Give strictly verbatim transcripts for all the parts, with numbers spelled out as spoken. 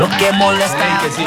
Lo que molesta. Sí, que sí.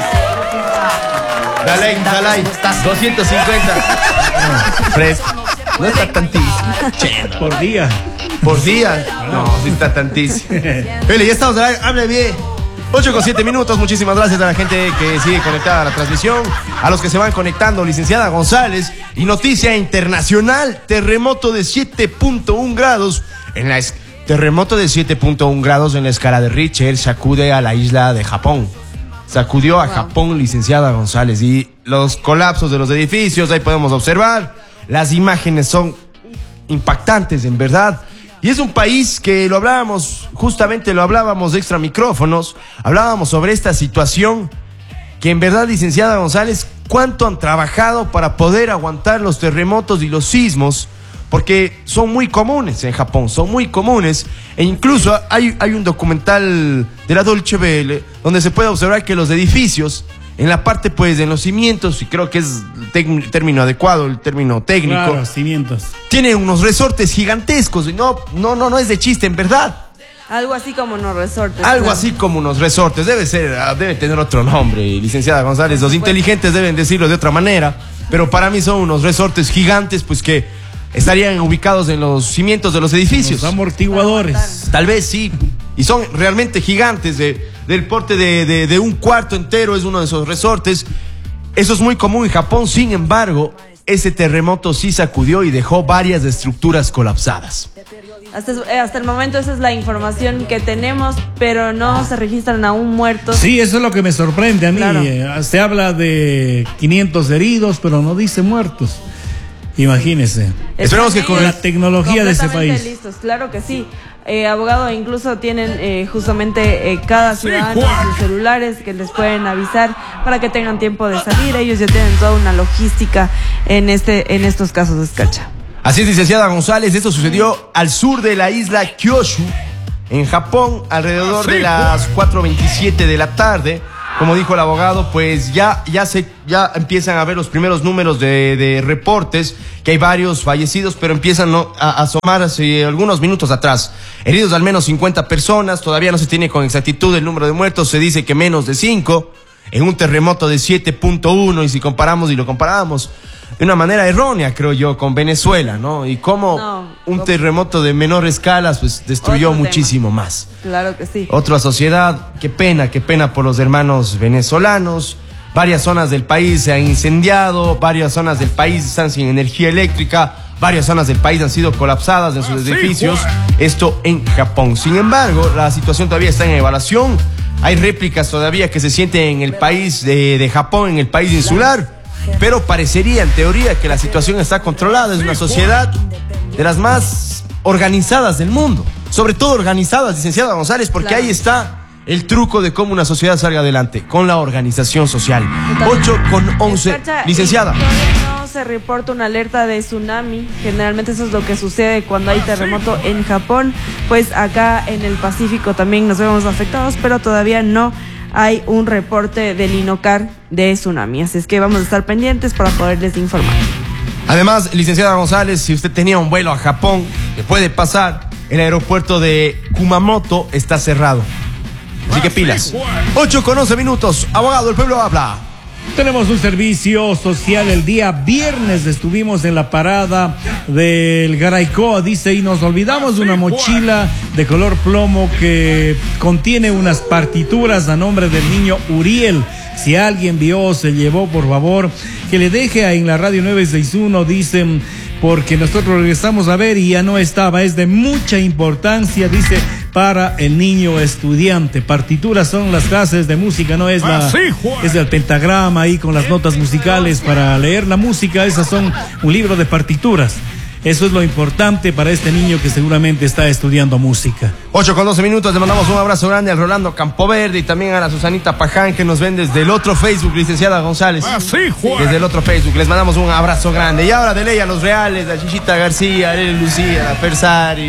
Dale, dale. doscientos cincuenta. Fresco. No está tantísimo. Por día. ¿Por día? No, sí está tantísimo. Vele, ya estamos. Hable bien. ocho con siete minutos. Muchísimas gracias a la gente que sigue conectada a la transmisión. A los que se van conectando. Licenciada González. Y noticia internacional. Terremoto de siete punto uno grados en la escala. Terremoto de siete punto uno grados en la escala de Richter sacude a la isla de Japón. Sacudió a Japón, licenciada González. Y los colapsos de los edificios, ahí podemos observar. Las imágenes son impactantes, en verdad. Y es un país que lo hablábamos, justamente lo hablábamos de extra micrófonos. Hablábamos sobre esta situación que en verdad, licenciada González, ¿cuánto han trabajado para poder aguantar los terremotos y los sismos? Porque son muy comunes en Japón, son muy comunes. E incluso hay, hay un documental de la Deutsche Welle donde se puede observar que los edificios, en la parte pues de los cimientos, y creo que es el término adecuado, el término técnico. Claro, cimientos. Tienen unos resortes gigantescos. Y no, no, no, no es de chiste, en verdad. Algo así como unos resortes. Algo así como unos resortes. Debe ser, debe tener otro nombre, licenciada González. Los inteligentes deben decirlo de otra manera. Pero para mí son unos resortes gigantes, pues que estarían ubicados en los cimientos de los edificios. Los amortiguadores. Tal vez sí. Y son realmente gigantes, de, del porte de, de, de un cuarto entero es uno de esos resortes. Eso es muy común en Japón. Sin embargo, ese terremoto sí sacudió y dejó varias estructuras colapsadas. Hasta, hasta el momento esa es la información que tenemos, pero no se registran aún muertos. Sí, eso es lo que me sorprende a mí. Claro. Se habla de quinientos heridos, pero no dice muertos. Imagínese. Esperemos que con la tecnología de ese país. Listos, claro que sí. Eh, abogado, incluso tienen eh, justamente eh, cada ciudadano sus celulares que les pueden avisar para que tengan tiempo de salir. Ellos ya tienen toda una logística en este en estos casos de escarcha. Así es, licenciada González. Esto sucedió al sur de la isla Kyushu, en Japón, alrededor de las cuatro veintisiete de la tarde. Como dijo el abogado, pues ya, ya, se, ya empiezan a ver los primeros números de, de reportes, que hay varios fallecidos, pero empiezan ¿no? a, a asomarse algunos minutos atrás. Heridos al menos cincuenta personas, todavía no se tiene con exactitud el número de muertos, se dice que menos de cinco, en un terremoto de siete punto uno, y si comparamos y lo comparamos de una manera errónea, creo yo, con Venezuela, ¿no? Y cómo no, un ¿cómo? terremoto de menor escala, pues destruyó Otro muchísimo tema. más. Claro que sí. Otra sociedad, qué pena, qué pena por los hermanos venezolanos. Varias zonas del país se han incendiado, varias zonas del país están sin energía eléctrica, varias zonas del país han sido colapsadas en sus edificios. Esto en Japón. Sin embargo, la situación todavía está en evaluación. Hay réplicas todavía que se sienten en el país de, de Japón, en el país insular. Pero parecería, en teoría, que la situación está controlada. Es una sociedad de las más organizadas del mundo. Sobre todo organizadas, licenciada González, porque claro. Ahí está el truco de cómo una sociedad salga adelante, con la organización social. ocho con once. Escarcha, Licenciada. No se reporta una alerta de tsunami. Generalmente eso es lo que sucede cuando hay terremoto en Japón. Pues acá en el Pacífico también nos vemos afectados, pero todavía no hay un reporte del INOCAR de tsunami. Así es que vamos a estar pendientes para poderles informar. Además, licenciada González, si usted tenía un vuelo a Japón, le puede pasar, el aeropuerto de Kumamoto está cerrado. Así que pilas. ocho con once minutos. Abogado, el pueblo habla. Tenemos un servicio social el día viernes. Estuvimos en la parada del Garaicoa, dice, y nos olvidamos de una mochila de color plomo que contiene unas partituras a nombre del niño Uriel. Si alguien vio o se llevó, por favor, que le deje ahí en la radio nueve seis uno, dicen, porque nosotros regresamos a ver y ya no estaba. Es de mucha importancia, dice, para el niño estudiante. Partituras son las clases de música, no es la, es el pentagrama ahí con las notas musicales para leer la música. Esas son un libro de partituras. Eso es lo importante para este niño que seguramente está estudiando música. ocho con doce minutos, le mandamos un abrazo grande al Rolando Campoverde y también a la Susanita Paján, que nos ven desde el otro Facebook, licenciada González. Ah, sí, Juan. Desde el otro Facebook, les mandamos un abrazo grande. Y ahora de ley a los reales, a Chichita García, a Lele Lucía, a Persari,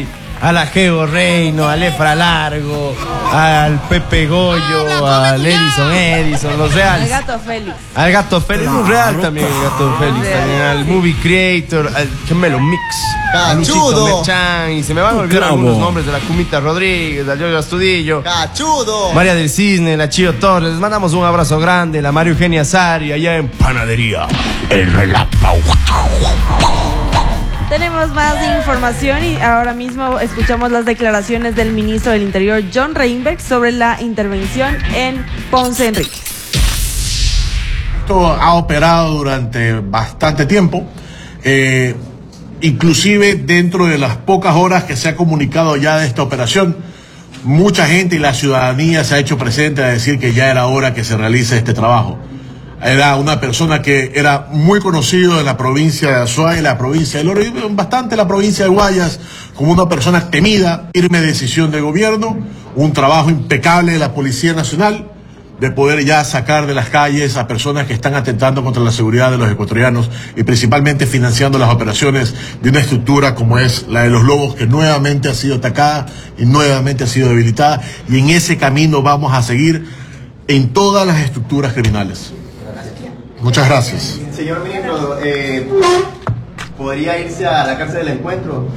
a la Geo Reino, al Efra Largo, al Pepe Goyo, al Edison Edison, los Al reales. gato Félix. Al Gato Félix, un real también, el Gato Félix, también, al Movie Creator, al Gemelo Mix, al Luchito Merchan, y se me van a olvidar Clavo. algunos nombres de la Cumita Rodríguez, al Yoyo Astudillo, ¡Cachudo! María del Cisne, la Chío Torres, les mandamos un abrazo grande, la María Eugenia Sari, allá en Panadería, el Relámpago. Tenemos más información y ahora mismo escuchamos las declaraciones del ministro del Interior, John Reinberg, sobre la intervención en Ponce Enríquez. Esto ha operado durante bastante tiempo, eh, inclusive dentro de las pocas horas que se ha comunicado ya de esta operación, mucha gente y la ciudadanía se ha hecho presente a decir que ya era hora que se realice este trabajo. Era una persona que era muy conocido en la provincia de Azuay, la provincia del Oro, y bastante la provincia de Guayas, como una persona temida, firme decisión de gobierno, un trabajo impecable de la Policía Nacional, de poder ya sacar de las calles a personas que están atentando contra la seguridad de los ecuatorianos y principalmente financiando las operaciones de una estructura como es la de los Lobos, que nuevamente ha sido atacada y nuevamente ha sido debilitada, y en ese camino vamos a seguir en todas las estructuras criminales. Muchas gracias. Señor ministro, eh, ¿podría irse a la cárcel del Encuentro?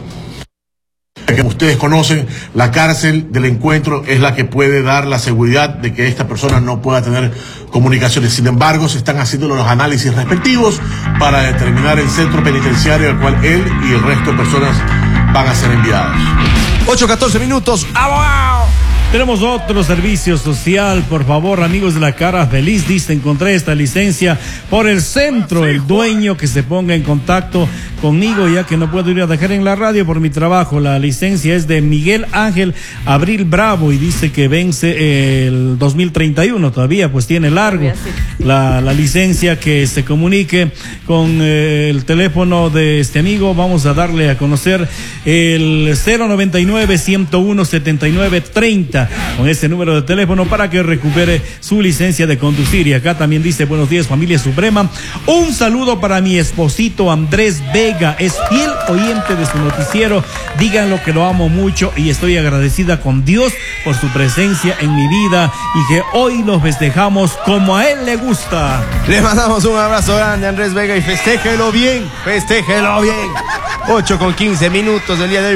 Como ustedes conocen, la cárcel del Encuentro es la que puede dar la seguridad de que esta persona no pueda tener comunicaciones. Sin embargo, se están haciendo los análisis respectivos para determinar el centro penitenciario al cual él y el resto de personas van a ser enviados. ocho catorce minutos, abogado. Tenemos otro servicio social, por favor, amigos de la Cara Feliz. Dice, encontré esta licencia por el centro. El dueño que se ponga en contacto conmigo, ya que no puedo ir a dejar en la radio por mi trabajo. La licencia es de Miguel Ángel Abril Bravo y dice que vence el dos mil treinta y uno, todavía pues tiene largo la, la licencia. Que se comunique con eh, el teléfono de este amigo. Vamos a darle a conocer el cero noventa y nueve, ciento uno, setenta y nueve, treinta. Con ese número de teléfono para que recupere su licencia de conducir. Y acá también dice, buenos días familia Suprema, un saludo para mi esposito Andrés Vega, es fiel oyente de su noticiero, díganlo que lo amo mucho y estoy agradecida con Dios por su presencia en mi vida y que hoy lo festejamos como a él le gusta. Le mandamos un abrazo grande a Andrés Vega y festéjelo bien, festéjelo bien. ocho con quince minutos del día de hoy.